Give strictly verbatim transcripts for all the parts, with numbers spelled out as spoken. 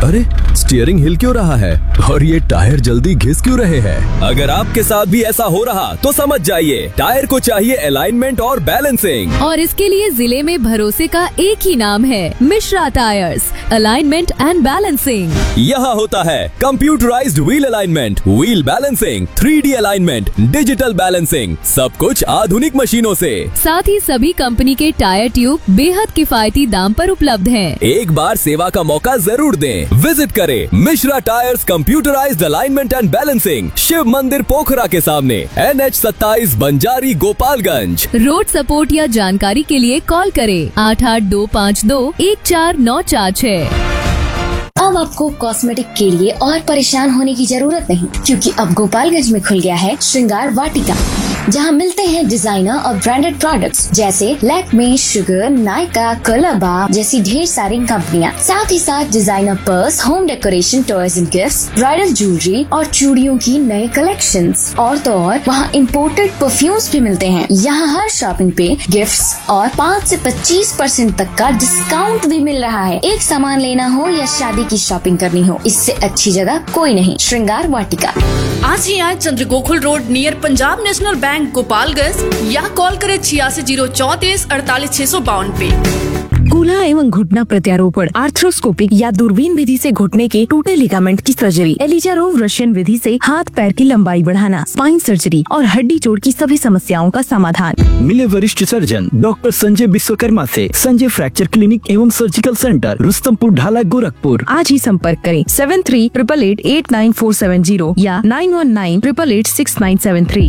अरे स्टीयरिंग हिल क्यों रहा है और ये टायर जल्दी घिस क्यों रहे हैं? अगर आपके साथ भी ऐसा हो रहा तो समझ जाइए, टायर को चाहिए अलाइनमेंट और बैलेंसिंग। और इसके लिए जिले में भरोसे का एक ही नाम है, Mishra tyres, alignment and balancing. यहाँ होता है computerised wheel alignment, wheel balancing, three D alignment, digital balancing, सब कुछ आधुनिक मशीनों से। साथ ही सभी कंपनी के टायर ट्यूब बेहद किफायती दाम पर उपलब्ध हैं। एक बार सेवा का मौका जरूर दें। विजिट करें Mishra tyres computerised alignment and balancing, Shiv मंदिर पोखरा के सामने, एन एच सत्ताईस बंजारी गोपालगंज। रोड सपोर्ट या जानकारी के लिए कॉल करें आठ आठ दो पाँच दो एक चार नौ चार छह। अब आपको कॉस्मेटिक के लिए और परेशान होने की जरूरत नहीं, क्योंकि अब गोपालगंज में खुल गया है श्रृंगार वाटिका, जहां मिलते हैं डिजाइनर और ब्रांडेड प्रोडक्ट्स जैसे लैक्मे, शुगर, नायका, कोलाबा जैसी ढेर सारी कंपनियां। साथ ही साथ designer purse, home decoration, toys and gifts, bridal jewellery और चूड़ियों की नए कलेक्शंस। और तो और वहाँ इम्पोर्टेड परफ्यूम्स भी मिलते हैं। यहाँ हर शॉपिंग पे गिफ्ट्स और पाँच से पच्चीस परसेंट तक का डिस्काउंट भी मिल रहा है। एक सामान लेना हो या शादी की शॉपिंग करनी हो, इससे अच्छी जगह कोई नहीं। श्रृंगार वाटिका। आज ही आए चंद्र Gokul road near Punjab national bank Gopalganj, या कॉल करें छियासी जीरो चौतीस अड़तालीस छह सौ बावन पे। कूल्हा एवं घुटना प्रत्यारोपण, आर्थ्रोस्कोपिक या दूरबीन विधि से घुटने के टूटे लिगामेंट की सर्जरी, एलिजारोव रशियन विधि से हाथ पैर की लंबाई बढ़ाना, स्पाइन सर्जरी और हड्डी जोड़ की सभी समस्याओं का समाधान। मिले वरिष्ठ सर्जन डॉक्टर संजय विश्वकर्मा से संजय फ्रैक्चर क्लिनिक एवं सर्जिकल सेंटर, रुस्तमपुर ढाला, गोरखपुर। आज ही संपर्क करें seven three triple eight eight nine four seven zero या nine one nine triple eight six nine seven three.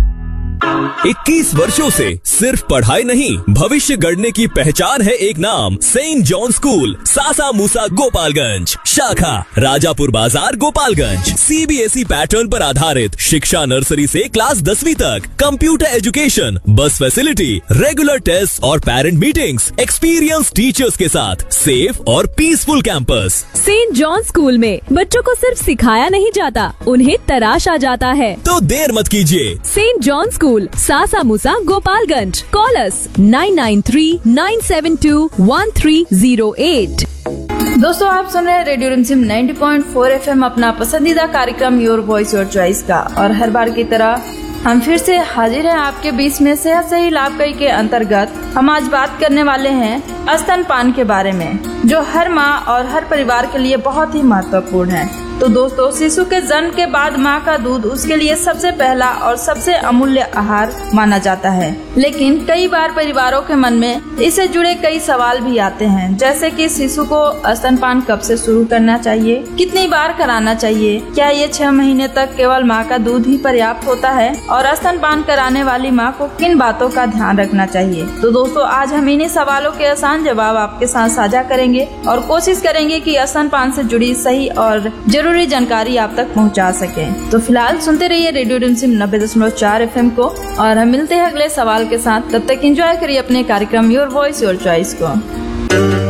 इक्कीस वर्षों से सिर्फ पढ़ाई नहीं, भविष्य गढ़ने की पहचान है एक नाम, सेंट जॉन स्कूल, सासा मूसा गोपालगंज, शाखा राजापुर बाजार Gopalganj. C B S E pattern पर आधारित शिक्षा, नर्सरी से क्लास दसवीं तक, कंप्यूटर एजुकेशन, बस फैसिलिटी, रेगुलर टेस्ट और पेरेंट मीटिंग्स, एक्सपीरियंस टीचर्स के साथ सेफ और peaceful campus. Saint John school में बच्चों को सिर्फ सिखाया नहीं जाता, उन्हें तराशा जाता है। तो देर मत कीजिए। Saint John school, Sasa Musa Gopalganj. Call us nine nine three nine seven to one three zero eight. दोस्तों, आप सुन रहे हैं रेडियो रिमझिम नब्बे पॉइंट चार एफ एम, अपना पसंदीदा कार्यक्रम योर वॉइस योर चॉइस का। और हर बार की तरह हम फिर से हाजिर हैं आपके बीच में सेहत सही लाभकारी के अंतर्गत। हम आज बात करने वाले हैं स्तनपान के बारे में, जो हर माँ और हर परिवार के लिए बहुत ही महत्वपूर्ण है। तो दोस्तों, शिशु के जन्म के बाद माँ का दूध उसके लिए सबसे पहला और सबसे अमूल्य आहार माना जाता है। लेकिन कई बार परिवारों के मन में इससे जुड़े कई सवाल भी आते हैं, जैसे कि शिशु को स्तनपान कब से शुरू करना चाहिए, कितनी बार कराना चाहिए, क्या ये छह महीने तक केवल माँ का दूध ही पर्याप्त होता है, और स्तनपान कराने वाली माँ को किन बातों का ध्यान रखना चाहिए। तो दोस्तों, आज हम इन्हीं सवालों के आसान जवाब आपके साथ साझा करेंगे और कोशिश करेंगे कि स्तनपान से जुड़ी सही और जरूरी जानकारी आप तक पहुंचा सके। तो फिलहाल सुनते रहिए रेडियो रिमझिम नब्बे दशमलव चार एफ एम को, और हम मिलते हैं अगले सवाल के साथ। तब तक एंजॉय करिए अपने कार्यक्रम योर वॉइस योर चॉइस को।